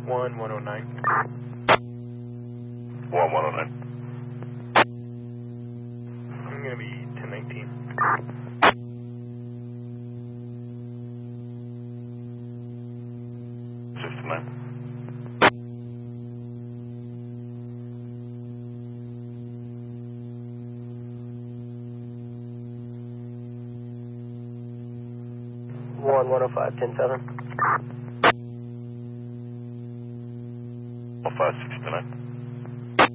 109. 109. I'm going to be 1019. 69. One 105, 107. 1569.